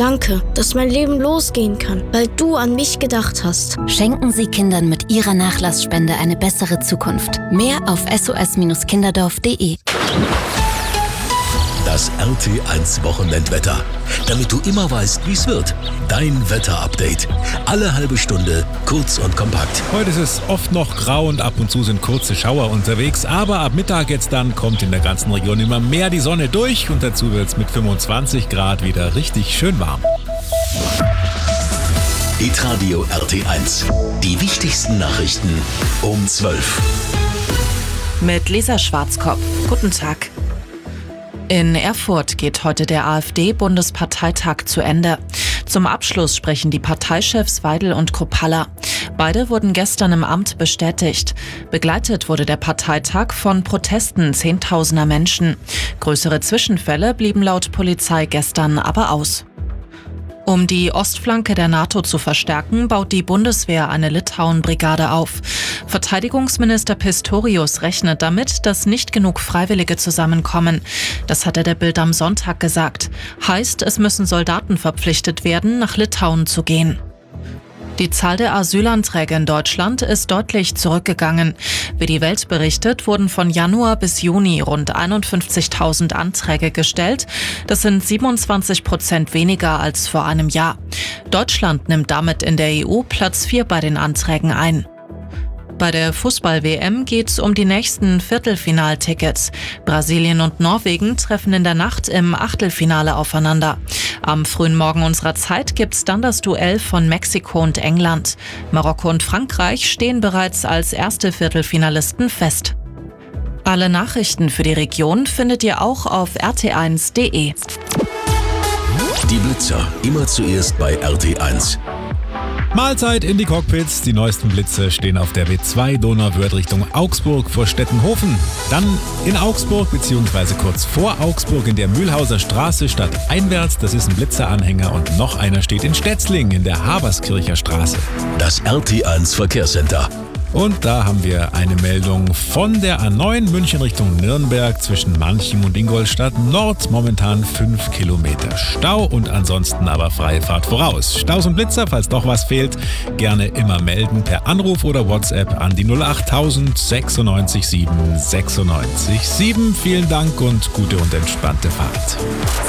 Danke, dass mein Leben losgehen kann, weil du an mich gedacht hast. Schenken Sie Kindern mit Ihrer Nachlassspende eine bessere Zukunft. Mehr auf sos-kinderdorf.de. Das RT1 Wochenendwetter. Damit du immer weißt, wie es wird. Dein Wetterupdate. Alle halbe Stunde, kurz und kompakt. Heute ist es oft noch grau und ab und zu sind kurze Schauer unterwegs. Aber ab Mittag jetzt dann kommt in der ganzen Region immer mehr die Sonne durch. Und dazu wird es mit 25 Grad wieder richtig schön warm. Hitradio RT1. Die wichtigsten Nachrichten um 12. Mit Lisa Schwarzkopf. Guten Tag. In Erfurt geht heute der AfD-Bundesparteitag zu Ende. Zum Abschluss sprechen die Parteichefs Weidel und Kruppalla. Beide wurden gestern im Amt bestätigt. Begleitet wurde der Parteitag von Protesten Zehntausender Menschen. Größere Zwischenfälle blieben laut Polizei gestern aber aus. Um die Ostflanke der NATO zu verstärken, baut die Bundeswehr eine Litauen-Brigade auf. Verteidigungsminister Pistorius rechnet damit, dass nicht genug Freiwillige zusammenkommen. Das hat er der Bild am Sonntag gesagt. Heißt, es müssen Soldaten verpflichtet werden, nach Litauen zu gehen. Die Zahl der Asylanträge in Deutschland ist deutlich zurückgegangen. Wie die Welt berichtet, wurden von Januar bis Juni rund 51.000 Anträge gestellt. Das sind 27% weniger als vor einem Jahr. Deutschland nimmt damit in der EU Platz 4 bei den Anträgen ein. Bei der Fußball-WM geht es um die nächsten Viertelfinaltickets. Brasilien und Norwegen treffen in der Nacht im Achtelfinale aufeinander. Am frühen Morgen unserer Zeit gibt es dann das Duell von Mexiko und England. Marokko und Frankreich stehen bereits als erste Viertelfinalisten fest. Alle Nachrichten für die Region findet ihr auch auf rt1.de. Die Blitzer, immer zuerst bei RT1. Mahlzeit in die Cockpits. Die neuesten Blitze stehen auf der B2 Donauwörth Richtung Augsburg vor Stettenhofen. Dann in Augsburg bzw. kurz vor Augsburg in der Mühlhauser Straße stadteinwärts. Das ist ein Blitzeranhänger und noch einer steht in Stetzling in der Haberskircher Straße. Das RT1 Verkehrscenter. Und da haben wir eine Meldung von der A9 München Richtung Nürnberg zwischen Manching und Ingolstadt Nord. Momentan 5 Kilometer Stau und ansonsten aber freie Fahrt voraus. Staus und Blitzer, falls doch was fehlt, gerne immer melden per Anruf oder WhatsApp an die 08000 96 7 96 7. Vielen Dank und gute und entspannte Fahrt.